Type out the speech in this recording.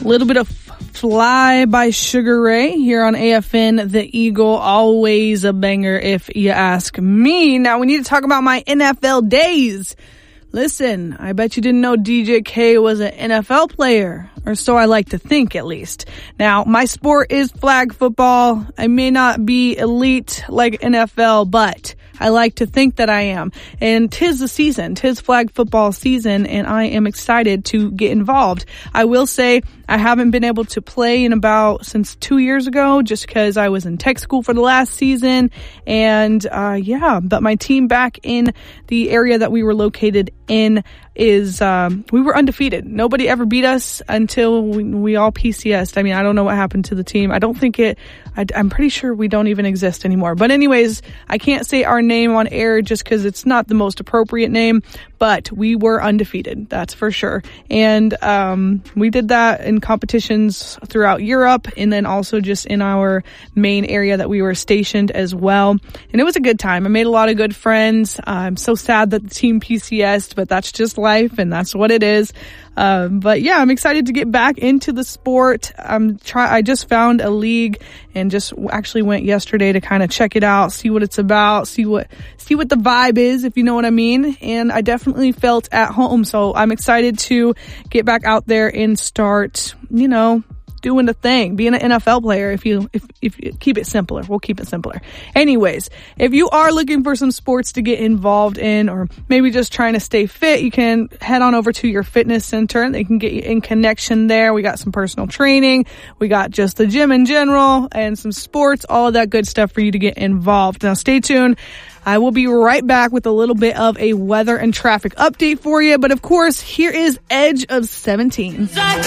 little bit of Fly by Sugar Ray here on AFN The Eagle. Always a banger if you ask me. Now we need to talk about my NFL days. Listen, I bet you didn't know DJ K was an NFL player, or so I like to think at least. Now, my sport is flag football. I may not be elite like NFL, but I like to think that I am. And 'tis the season, 'tis flag football season, and I am excited to get involved. I will say I haven't been able to play since 2 years ago, just because I was in tech school for the last season. And but my team back in the area that we were located in is we were undefeated. Nobody ever beat us until we all PCS'd. I mean, I don't know what happened to the team. I'm pretty sure we don't even exist anymore. But anyways, I can't say our name on air just because it's not the most appropriate name, but we were undefeated. That's for sure. And we did that in competitions throughout Europe, and then also just in our main area that we were stationed as well. And it was a good time. I made a lot of good friends. I'm so sad that the team PCS'd, but that's just life, and that's what it is. But yeah, I'm excited to get back into the sport. I just found a league and just actually went yesterday to kind of check it out, see what it's about, see what the vibe is, if you know what I mean. And I definitely felt at home. So I'm excited to get back out there and start, doing the thing, being an NFL player. If you keep it simpler, we'll keep it simpler. Anyways, if you are looking for some sports to get involved in, or maybe just trying to stay fit, you can head on over to your fitness center and they can get you in connection there. We got some personal training. We got just the gym in general and some sports, all of that good stuff for you to get involved. Now stay tuned. I will be right back with a little bit of a weather and traffic update for you. But of course, here is Edge of 17.